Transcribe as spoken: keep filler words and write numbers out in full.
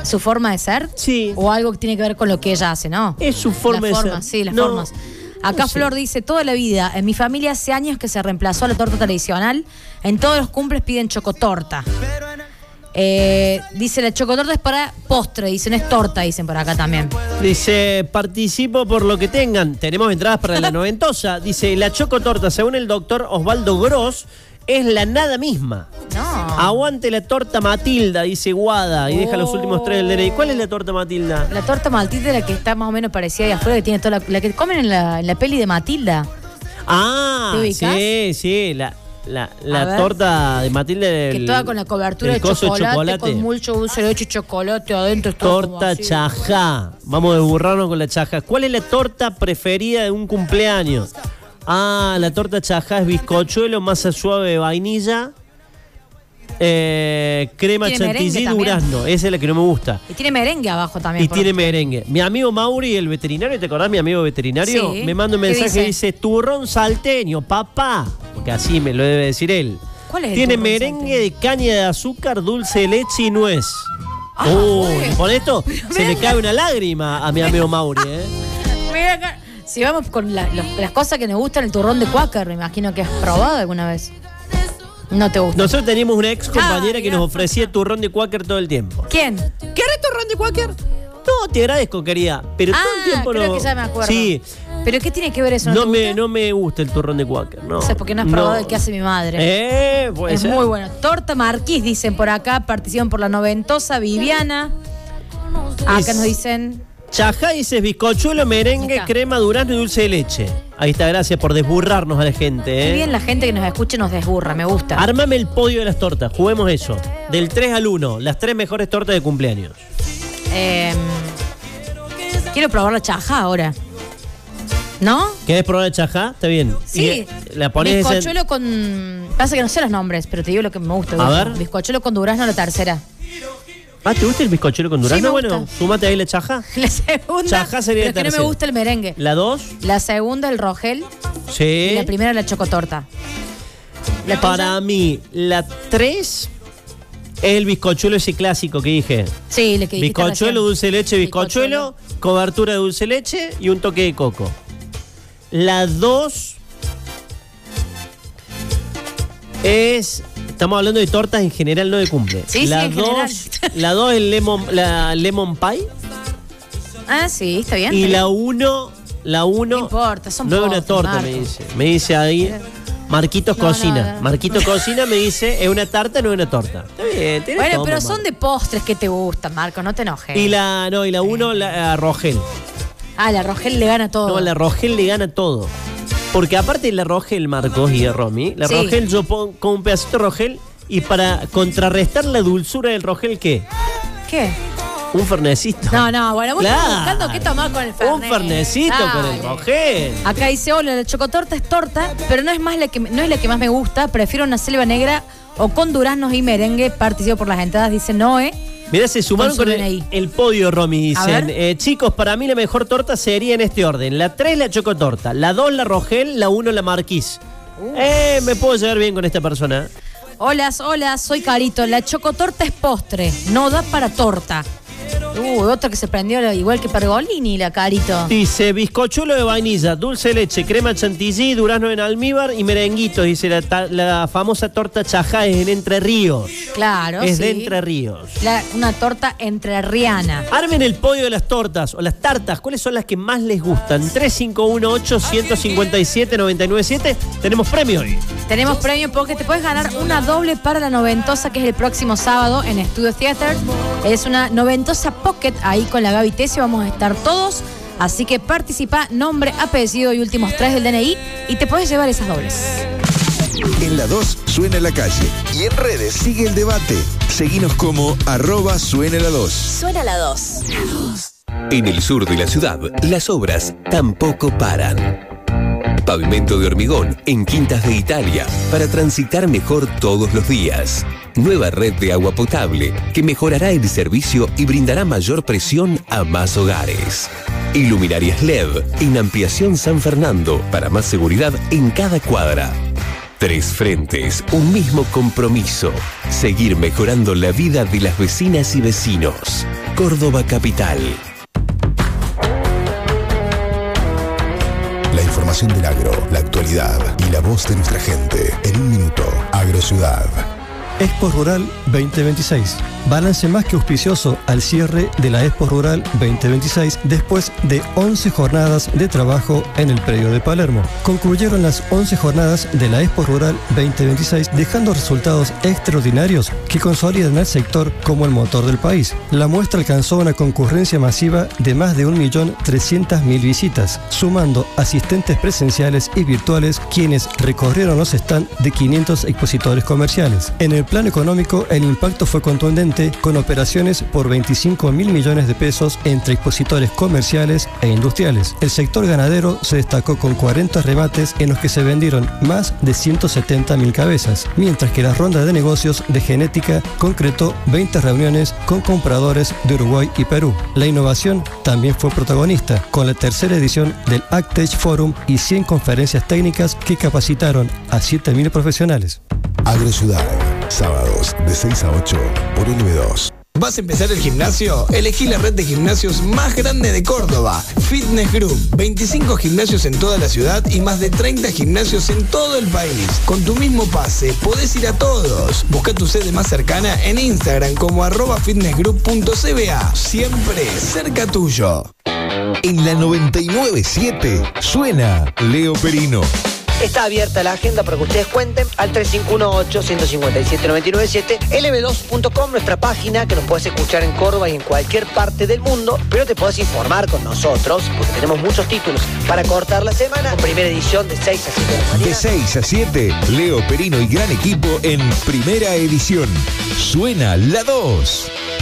¿Su forma de ser? Sí. ¿O algo que tiene que ver con lo que ella hace, no? Es su forma la de forma, ser. Sí, las no, formas. Acá no sé. Flor dice, toda la vida, en mi familia hace años que se reemplazó la torta tradicional. En todos los cumples piden chocotorta. Eh, dice, la chocotorta es para postre, dicen, es torta, dicen por acá también. Dice, participo por lo que tengan. Tenemos entradas para la noventosa. Dice, la chocotorta, según el doctor Osvaldo Gross, es la nada misma. No. Aguante la torta Matilda, dice Guada, y Oh. deja los últimos tres del D N I. ¿Cuál es la torta Matilda? La torta Matilda, la que está más o menos parecida ahí afuera, que tiene toda la, la que comen en la, en la peli de Matilda. Ah, ¿Te ubicás? sí, sí, la, la, A la ver. torta de Matilda. Que del- toda con la cobertura de del coso chocolate, con mucho dulce de leche y chocolate adentro. es todo como Torta así. chajá. Vamos a desburrarnos con la chajá. ¿Cuál es la torta preferida de un cumpleaños? Ah, la torta chajá es bizcochuelo, masa suave de vainilla, eh, crema Tiene chantilly, merengue también. durazno. Esa es la que no me gusta. Y tiene merengue abajo también. Y por- tiene merengue. Mi amigo Mauri, el veterinario, ¿te acordás mi amigo veterinario? Sí. Me manda un ¿Qué mensaje dice? y dice, turrón salteño, papá. Porque así me lo debe decir él. ¿Cuál es el Tiene turrón merengue salteño? de caña de azúcar, dulce de leche y nuez. Ah, Uy, bueno. con esto se le venga. cae una lágrima a mi amigo Mauri, ¿eh? Mira acá. Si vamos con la- los- las cosas que nos gustan, el turrón de Quaker, me imagino que has probado alguna vez. No te gusta. Nosotros teníamos una ex compañera Ah, que mirá. nos ofrecía turrón de Quaker todo el tiempo. ¿Quién? ¿Querés turrón de Quaker? No, te agradezco, querida. Pero todo el Ah, tiempo creo no. que ya me acuerdo. Sí, ¿Pero qué tiene que ver eso? no, te me, gusta? no me gusta el turrón de Quaker, no. O sea, porque no has probado el que hace mi madre. Eh, puede es ser. muy bueno. Torta Marquís, dicen por acá. Participan por la noventosa Viviana. Acá Es- nos dicen... Chajá dices bizcochuelo, Ahí merengue, está. crema, durazno y dulce de leche. Ahí está, gracias por desburrarnos a la gente, Qué ¿eh? bien la gente que nos escuche nos desburra, me gusta. Ármame el podio de las tortas, juguemos eso. Del tres al uno, las tres mejores tortas de cumpleaños. Eh, quiero probar la chaja ahora. ¿No? ¿Querés probar el chajá? Está bien. Sí. Y la pones esa- Bizcochuelo con... Pasa que no sé los nombres, pero te digo lo que me gusta. A gusta. ver. Bizcochuelo con durazno la tercera. Ah, ¿te gusta el bizcochuelo con durazno? me Bueno, gusta. súmate ahí la chajá. La segunda... Chajá sería pero es que no tercera. me gusta el merengue. La dos, La segunda el rogel sí. y la primera la chocotorta. ¿La Para tuya? mí, la tres es el bizcochuelo ese clásico que dije. Sí, le que dijiste Bizcochuelo, recién. dulce de leche, bizcochuelo, cobertura de dulce de leche y un toque de coco. La dos es... Estamos hablando de tortas en general, no de cumple. Sí, sí, la en dos, general. La dos es lemon, la lemon pie. Ah, sí, está bien. Y está la bien. uno, la uno... No importa, son No es una postres, torta, Marco. me dice. Me dice ahí... Marquitos No, no, Cocina. no. Marquitos Cocina me dice, ¿es una tarta o no es una torta? Está bien, tiene Bueno, todo, pero mamá. son de postres que te gustan, Marco, no te enojes. Y la, no, y la uno, la, la Rogel. Ah, la Rogel le gana todo. No, la Rogel le gana todo. Porque aparte de la Rogel, Marcos y de Romy, la Sí. Rogel yo pongo con un pedacito de Rogel y para contrarrestar la dulzura del Rogel, ¿qué? ¿Qué? Un fernecito. No, no, bueno, vos Claro. estás buscando qué tomar con el fernet. Un fernecito con el Dale. Rogel. Acá dice, hola, la chocotorta es torta, pero no es más la que no es la que más me gusta. Prefiero una selva negra o con duraznos y merengue. Participo por las entradas, dice Noé. Mirá, se sumaron Con su con, D N I. el, el podio, Romy. A Dicen, ver. eh, chicos, para mí la mejor torta sería en este orden. La tres, la chocotorta. La dos, la Rogel. La uno, la Marquís. Eh, me puedo llevar bien con esta persona. Hola, hola, soy Carito. La chocotorta es postre, no da para torta. Uh, otro que se prendió igual que Pergolini, la Carito. Dice, bizcochuelo de vainilla, dulce de leche, crema chantilly, durazno en almíbar y merenguitos. Dice, la, ta- la famosa torta chajá es en Entre Ríos. Claro, es sí. de Entre Ríos. La- una torta entrerriana. Armen el podio de las tortas o las tartas. ¿Cuáles son las que más les gustan? tres cinco uno ocho, uno cinco siete, nueve nueve siete. Tenemos premio hoy. Tenemos premio porque te puedes ganar una doble para la noventosa, que es el próximo sábado en Studio Theater. Es una noventosa Pocket ahí con la Gaby Tesio. Vamos a estar todos. Así que participa, nombre, apellido y últimos tres del D N I y te puedes llevar esas dobles. En la dos suena la calle. Y en redes sigue el debate. Seguinos como arroba suena la dos. Suena la dos. En el sur de la ciudad, las obras tampoco paran. Pavimento de hormigón en Quintas de Italia para transitar mejor todos los días. Nueva red de agua potable que mejorará el servicio y brindará mayor presión a más hogares. Iluminarias L E D en Ampliación San Fernando para más seguridad en cada cuadra. Tres frentes, un mismo compromiso. Seguir mejorando la vida de las vecinas y vecinos. Córdoba Capital. La información del agro, la actualidad y la voz de nuestra gente. En un minuto, Agrociudad. Expo Rural veinte veintiséis. Balance más que auspicioso al cierre de la Expo Rural veinte veintiséis después de once jornadas de trabajo en el predio de Palermo. Concluyeron las once jornadas de la Expo Rural veinte veintiséis dejando resultados extraordinarios que consolidan al sector como el motor del país. La muestra alcanzó una concurrencia masiva de más de un millón trescientas mil visitas, sumando asistentes presenciales y virtuales quienes recorrieron los stands de quinientos expositores comerciales. En el plano económico, el impacto fue contundente con operaciones por veinticinco mil millones de pesos entre expositores comerciales e industriales. El sector ganadero se destacó con cuarenta remates en los que se vendieron más de ciento setenta mil cabezas, mientras que la ronda de negocios de genética concretó veinte reuniones con compradores de Uruguay y Perú. La innovación también fue protagonista, con la tercera edición del AgTech Forum y cien conferencias técnicas que capacitaron a siete mil profesionales. Agrociudad, sábados de seis a ocho por L B dos. ¿Vas a empezar el gimnasio? Elegí la red de gimnasios más grande de Córdoba, Fitness Group. veinticinco gimnasios en toda la ciudad y más de treinta gimnasios en todo el país. Con tu mismo pase, podés ir a todos. Busca tu sede más cercana en Instagram como arroba fitnessgroup punto c b a. Siempre cerca tuyo. En la noventa y nueve siete suena Leo Perino. Está abierta la agenda para que ustedes cuenten al tres cinco uno ocho, uno cinco siete, nueve nueve siete, L B dos punto com, nuestra página, que nos puedes escuchar en Córdoba y en cualquier parte del mundo, pero te puedes informar con nosotros, porque tenemos muchos títulos para cortar la semana, con primera edición de seis a siete de la mañana. De seis a siete, Leo Perino y gran equipo en primera edición. Suena la dos.